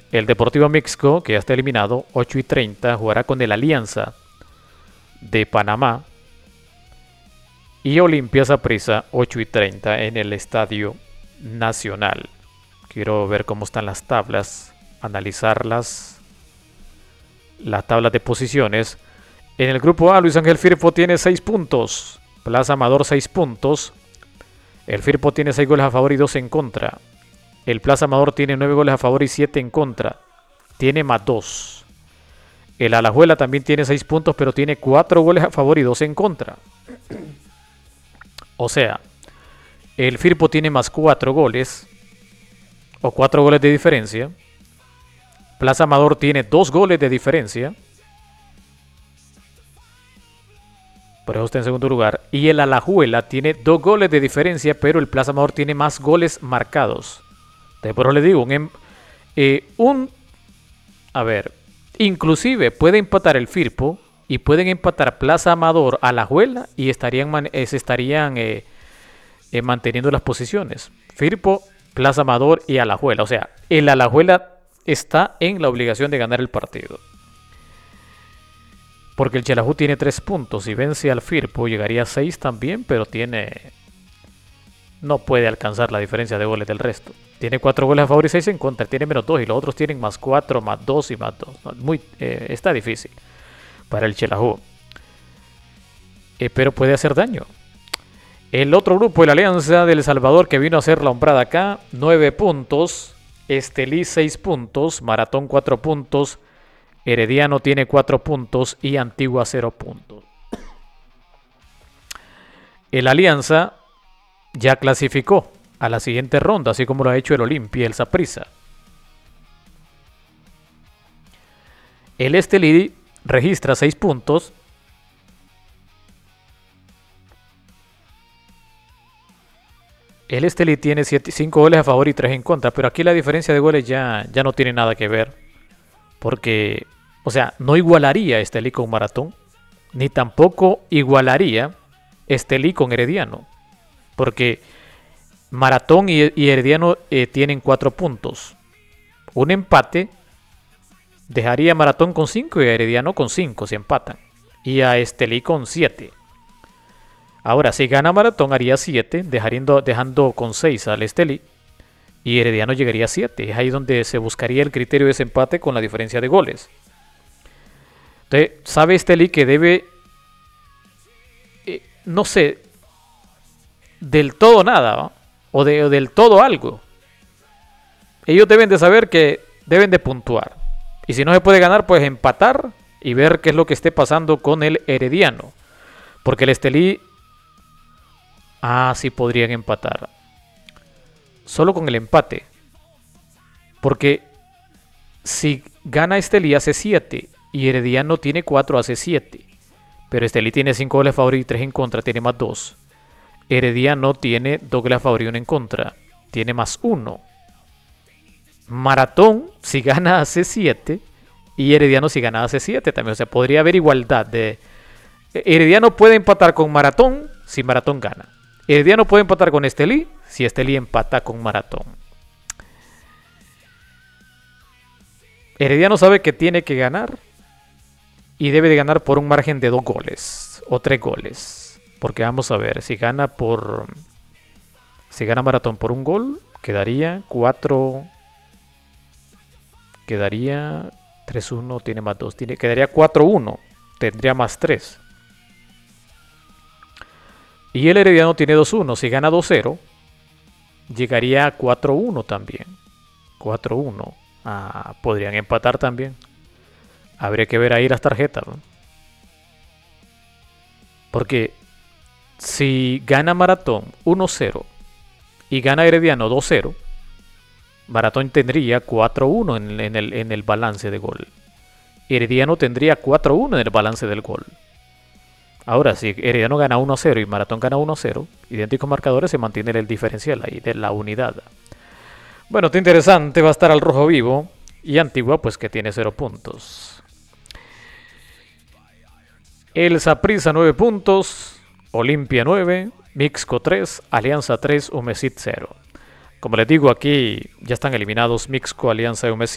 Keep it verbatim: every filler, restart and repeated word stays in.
El Deportivo Mixco, que ya está eliminado, ocho y treinta, jugará con el Alianza de Panamá. Y Olimpia Saprissa, ocho y treinta, en el Estadio Nacional. Quiero ver cómo están las tablas, analizarlas. Las tablas de posiciones. En el grupo A, Luis Ángel Firpo tiene seis puntos. Plaza Amador, seis puntos. El Firpo tiene seis goles a favor y dos en contra. El Plaza Amador tiene nueve goles a favor y siete en contra. Tiene más dos. El Alajuela también tiene seis puntos, pero tiene cuatro goles a favor y dos en contra. O sea, el Firpo tiene más cuatro goles. O cuatro goles de diferencia. Plaza Amador tiene dos goles de diferencia. Por eso está en segundo lugar. Y el Alajuela tiene dos goles de diferencia, pero el Plaza Amador tiene más goles marcados. Entonces, por eso le digo, un, eh, un... A ver, inclusive puede empatar el Firpo y pueden empatar Plaza Amador, Alajuela y estarían, man, eh, se estarían eh, eh, manteniendo las posiciones. Firpo, Plaza Amador y Alajuela. O sea, el Alajuela está en la obligación de ganar el partido. Porque el Xelajú tiene tres puntos. Si vence al Firpo llegaría a seis también, pero tiene... no puede alcanzar la diferencia de goles del resto. Tiene cuatro goles a favor y seis en contra. Tiene menos dos y los otros tienen más cuatro, más dos y más dos. Muy, eh, está difícil para el Xelajú. Eh, pero puede hacer daño. El otro grupo, el Alianza del Salvador, que vino a hacer la hombrada acá. nueve puntos. Estelí seis puntos. Maratón cuatro puntos. Herediano tiene cuatro puntos. Y Antigua cero puntos. El Alianza ya clasificó a la siguiente ronda, así como lo ha hecho el Olimpia y el Saprissa. El Estelí registra seis puntos. El Estelí tiene cinco goles a favor y tres en contra, pero aquí la diferencia de goles ya, ya no tiene nada que ver. Porque, o sea, no igualaría Estelí con Maratón, ni tampoco igualaría Estelí con Herediano. Porque Maratón y, y Herediano eh, tienen cuatro puntos. Un empate dejaría a Maratón con cinco y a Herediano con cinco si empatan. Y a Estelí con siete. Ahora, si gana Maratón haría siete, dejando, dejando con seis al Estelí. Y Herediano llegaría a siete. Es ahí donde se buscaría el criterio de ese empate con la diferencia de goles. Entonces, sabe Estelí que debe... Eh, no sé... del todo nada, ¿no? o, de, o del todo algo. Ellos deben de saber que deben de puntuar. Y si no se puede ganar, pues empatar y ver qué es lo que esté pasando con el Herediano. Porque el Estelí... Ah, sí podrían empatar. Solo con el empate. Porque si gana Estelí hace siete y Herediano tiene cuatro, hace siete. Pero Estelí tiene cinco goles a favor y tres en contra, tiene más dos. Herediano tiene dos goles a favor y uno en contra, tiene más uno. Maratón, si gana hace siete. Y Herediano si gana hace siete también. O sea, podría haber igualdad de... Herediano puede empatar con Maratón si Maratón gana. Herediano puede empatar con Estelí si Estelí empata con Maratón. Herediano sabe que tiene que ganar. Y debe de ganar por un margen de dos goles. O tres goles. Porque vamos a ver, si gana por... Si gana Maratón por un gol, quedaría cuatro... Quedaría tres uno, tiene más dos. Tiene, quedaría cuatro uno. Tendría más tres. Y el Herediano tiene dos uno. Si gana dos cero, llegaría a cuatro uno también. cuatro uno. Ah, podrían empatar también. Habría que ver ahí las tarjetas, ¿no? Porque si gana Maratón uno cero y gana Herediano dos cero, Maratón tendría cuatro uno en, en, el, en el balance de gol. Herediano tendría cuatro uno en el balance del gol. Ahora, si Herediano gana uno cero y Maratón gana uno cero, idénticos marcadores, se mantiene el diferencial ahí de la unidad. Bueno, está interesante, va a estar al rojo vivo. Y Antigua, pues que tiene cero puntos. El Saprissa nueve puntos, Olimpia nueve, Mixco tres, Alianza tres, Humesit cero. Como les digo, aquí ya están eliminados Mixco, Alianza y Humesit.